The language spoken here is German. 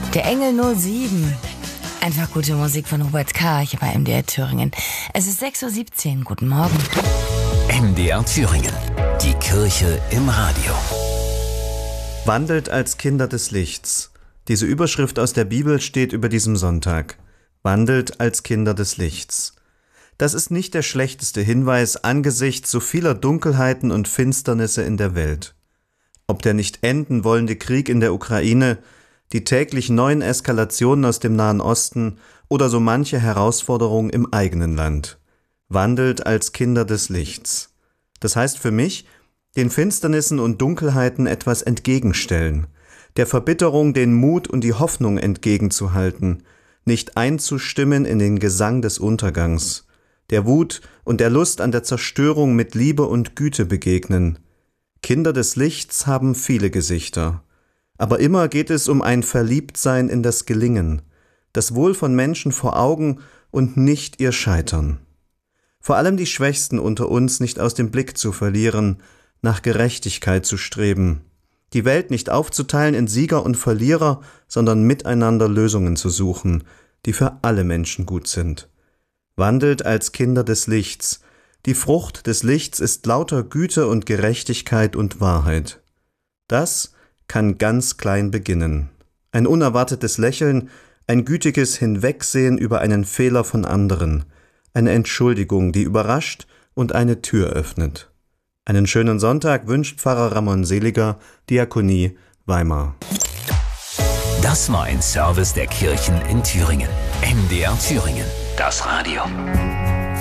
Der Engel 07. Einfach gute Musik von Robert K. hier bei MDR Thüringen. Es ist 6:17 Uhr. Guten Morgen. MDR Thüringen. Die Kirche im Radio. Wandelt als Kinder des Lichts. Diese Überschrift aus der Bibel steht über diesem Sonntag. Wandelt als Kinder des Lichts. Das ist nicht der schlechteste Hinweis angesichts so vieler Dunkelheiten und Finsternisse in der Welt. Ob der nicht enden wollende Krieg in der Ukraine, die täglich neuen Eskalationen aus dem Nahen Osten oder so manche Herausforderung im eigenen Land. Wandelt als Kinder des Lichts. Das heißt für mich, den Finsternissen und Dunkelheiten etwas entgegenstellen, der Verbitterung den Mut und die Hoffnung entgegenzuhalten, nicht einzustimmen in den Gesang des Untergangs, der Wut und der Lust an der Zerstörung mit Liebe und Güte begegnen. Kinder des Lichts haben viele Gesichter. Aber immer geht es um ein Verliebtsein in das Gelingen, das Wohl von Menschen vor Augen und nicht ihr Scheitern. Vor allem die Schwächsten unter uns nicht aus dem Blick zu verlieren, nach Gerechtigkeit zu streben, die Welt nicht aufzuteilen in Sieger und Verlierer, sondern miteinander Lösungen zu suchen, die für alle Menschen gut sind. Wandelt als Kinder des Lichts. Die Frucht des Lichts ist lauter Güte und Gerechtigkeit und Wahrheit. Das kann ganz klein beginnen. Ein unerwartetes Lächeln, ein gütiges Hinwegsehen über einen Fehler von anderen, eine Entschuldigung, die überrascht und eine Tür öffnet. Einen schönen Sonntag wünscht Pfarrer Ramon Seliger, Diakonie, Weimar. Das war ein Service der Kirchen in Thüringen. MDR Thüringen. Das Radio.